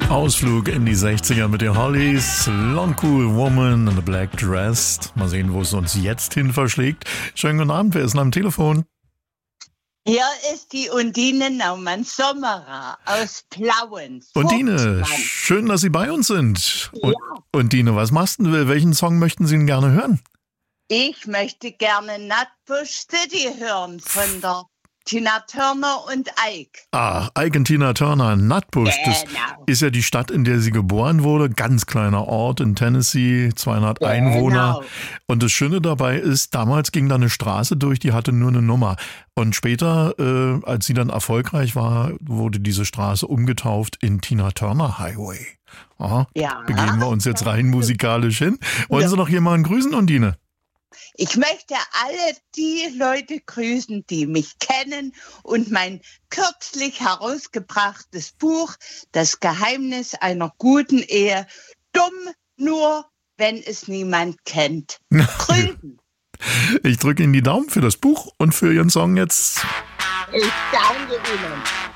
Ausflug in die 60er mit den Hollies, Long Cool Woman in a Black Dress. Mal sehen, wo es uns jetzt hin verschlägt. Schönen guten Abend, wer ist denn am Telefon? Hier ist die Undine Naumann-Sommerer aus Plauen. Undine, schön, dass Sie bei uns sind. Ja. Undine, was machst du? Welchen Song möchten Sie denn gerne hören? Ich möchte gerne Nutbush City hören von der Tina Turner und Ike. Ah, Ike und Tina Turner, Nutbush. Das Genau. ist ja die Stadt, in der sie geboren wurde. Ganz kleiner Ort in Tennessee, 200 Einwohner. Und das Schöne dabei ist, damals ging da eine Straße durch, die hatte nur eine Nummer. Und später, als sie dann erfolgreich war, wurde diese Straße umgetauft in Tina Turner Highway. Aha, Ja. begeben wir uns jetzt rein musikalisch hin. Wollen Sie noch jemanden grüßen, Undine? Ich möchte alle die Leute grüßen, die mich kennen und mein kürzlich herausgebrachtes Buch Das Geheimnis einer guten Ehe, dumm nur, wenn es niemand kennt. Grüßen. Ich drücke Ihnen die Daumen für das Buch und für Ihren Song jetzt. Ich danke Ihnen.